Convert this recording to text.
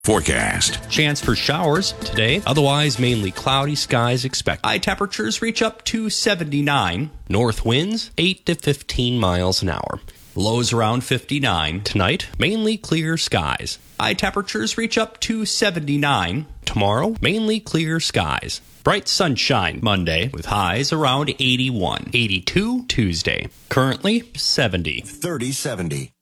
Forecast. Chance for showers today. Otherwise, mainly cloudy skies expected. High temperatures reach up to 79. North winds 8 to 15 miles an hour. Lows around 59. Tonight, mainly clear skies. High temperatures reach up to 79. Tomorrow, mainly clear skies. Bright sunshine Monday with highs around 81. 82 Tuesday. Currently 70. 30-70.